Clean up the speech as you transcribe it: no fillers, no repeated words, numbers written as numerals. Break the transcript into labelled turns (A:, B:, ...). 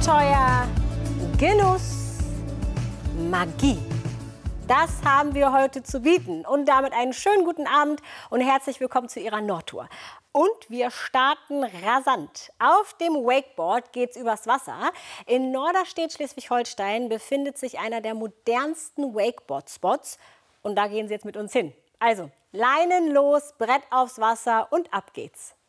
A: Abenteuer, Genuss, Magie. Das haben wir heute zu bieten. Und damit einen schönen guten Abend und herzlich willkommen zu Ihrer Nordtour. Und wir starten rasant. Auf dem Wakeboard geht's übers Wasser. In Norderstedt, Schleswig-Holstein, befindet sich einer der modernsten Wakeboard-Spots. Und da gehen Sie jetzt mit uns hin. Also, Leinen los, Brett aufs Wasser und ab geht's.